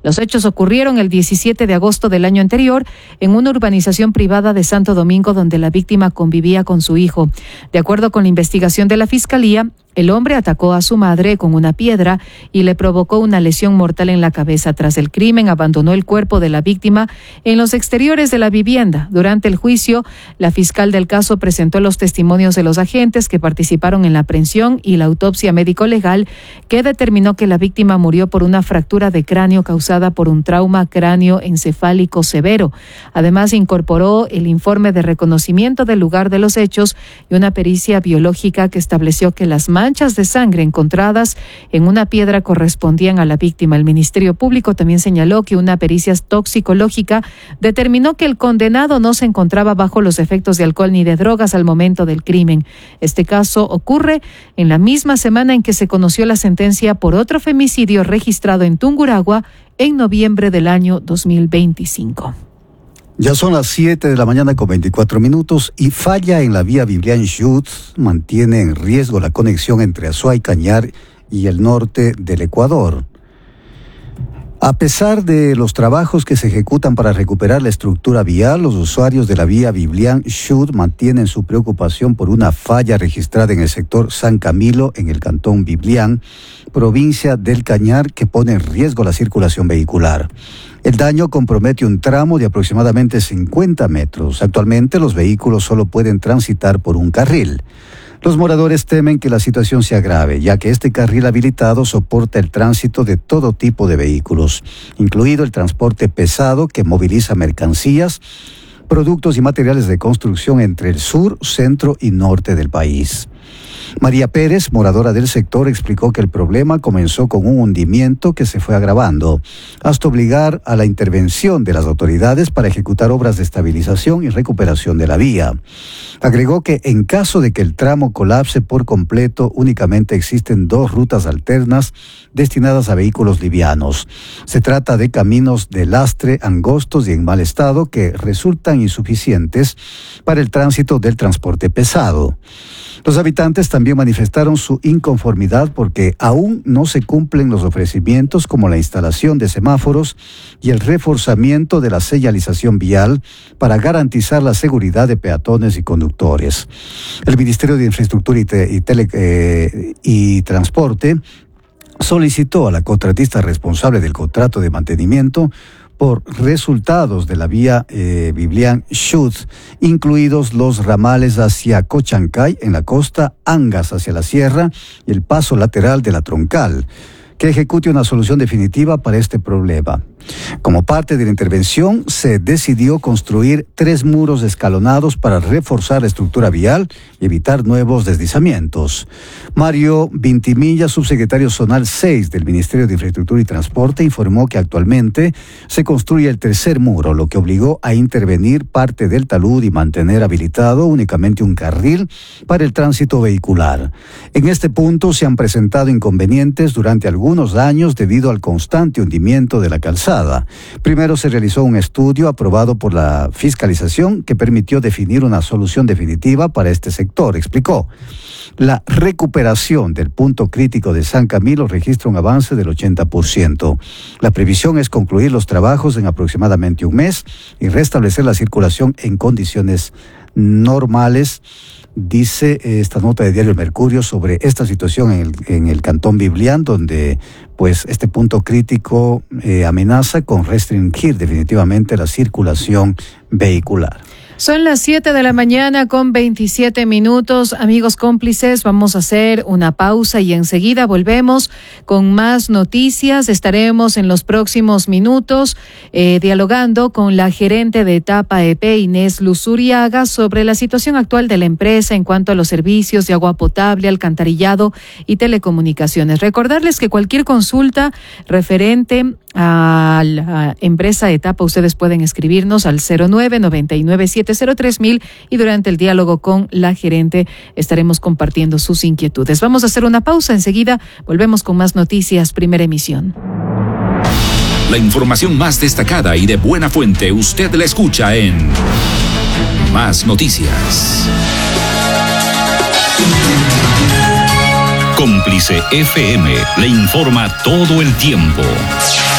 Los hechos ocurrieron el 17 de agosto del año anterior en una urbanización privada de Santo Domingo donde la víctima convivía con su hijo. De acuerdo con la investigación de la Fiscalía, el hombre atacó a su madre con una piedra y le provocó una lesión mortal en la cabeza. Tras el crimen, abandonó el cuerpo de la víctima en los exteriores de la vivienda. Durante el juicio, la fiscal del caso presentó los testimonios de los agentes que participaron en la aprehensión y la autopsia médico-legal que determinó que la víctima murió por una fractura de cráneo causada por un trauma cráneoencefálico severo. Además, incorporó el informe de reconocimiento del lugar de los hechos y una pericia biológica que estableció que las manchas de sangre encontradas en una piedra correspondían a la víctima. El Ministerio Público también señaló que una pericia toxicológica determinó que el condenado no se encontraba bajo los efectos de alcohol ni de drogas al momento del crimen. Este caso ocurre en la misma semana en que se conoció la sentencia por otro femicidio registrado en Tungurahua en noviembre del año 2025. Ya son las 7 de la mañana con 24 minutos y falla en la vía Vivian-Chubut mantiene en riesgo la conexión entre Azuay, Cañar y el norte del Ecuador. A pesar de los trabajos que se ejecutan para recuperar la estructura vial, los usuarios de la vía Vivian-Chubut mantienen su preocupación por una falla registrada en el sector San Camilo, en el cantón Biblián, provincia del Cañar, que pone en riesgo la circulación vehicular. El daño compromete un tramo de aproximadamente 50 metros. Actualmente los vehículos solo pueden transitar por un carril. Los moradores temen que la situación se agrave, ya que este carril habilitado soporta el tránsito de todo tipo de vehículos, incluido el transporte pesado que moviliza mercancías, productos y materiales de construcción entre el sur, centro y norte del país. María Pérez, moradora del sector, explicó que el problema comenzó con un hundimiento que se fue agravando, hasta obligar a la intervención de las autoridades para ejecutar obras de estabilización y recuperación de la vía. Agregó que en caso de que el tramo colapse por completo, únicamente existen 2 rutas alternas destinadas a vehículos livianos. Se trata de caminos de lastre angostos y en mal estado que resultan insuficientes para el tránsito del transporte pesado. Los habitantes también manifestaron su inconformidad porque aún no se cumplen los ofrecimientos como la instalación de semáforos y el reforzamiento de la señalización vial para garantizar la seguridad de peatones y conductores. El Ministerio de Infraestructura y Transporte solicitó a la contratista responsable del contrato de mantenimiento por resultados de la vía Vivian-Chubut, incluidos los ramales hacia Cochancay en la costa, Angas hacia la sierra y el paso lateral de la Troncal, que ejecute una solución definitiva para este problema. Como parte de la intervención, se decidió construir 3 muros escalonados para reforzar la estructura vial y evitar nuevos deslizamientos. Mario Vintimilla, subsecretario zonal 6 del Ministerio de Infraestructura y Transporte, informó que actualmente se construye el 3er muro, lo que obligó a intervenir parte del talud y mantener habilitado únicamente un carril para el tránsito vehicular. En este punto se han presentado inconvenientes durante algunos años debido al constante hundimiento de la calzada. Primero se realizó un estudio aprobado por la fiscalización que permitió definir una solución definitiva para este sector, explicó. La recuperación del punto crítico de San Camilo registra un avance del 80%. La previsión es concluir los trabajos en aproximadamente un mes y restablecer la circulación en condiciones normales, dice esta nota de Diario El Mercurio sobre esta situación en el cantón Biblián, donde pues este punto crítico amenaza con restringir definitivamente la circulación vehicular. Son las 7 de la mañana con 27 minutos. Amigos cómplices, vamos a hacer una pausa y enseguida volvemos con más noticias. Estaremos en los próximos minutos dialogando con la gerente de Etapa EP, Inés Luzuriaga, sobre la situación actual de la empresa en cuanto a los servicios de agua potable, alcantarillado y telecomunicaciones. Recordarles que cualquier consulta referente a la empresa Etapa, ustedes pueden escribirnos al 0999703000 y durante el diálogo con la gerente estaremos compartiendo sus inquietudes. Vamos a hacer una pausa, enseguida volvemos con más noticias, Primera Emisión. La información más destacada y de buena fuente usted la escucha en Más Noticias. Cómplice FM le informa todo el tiempo.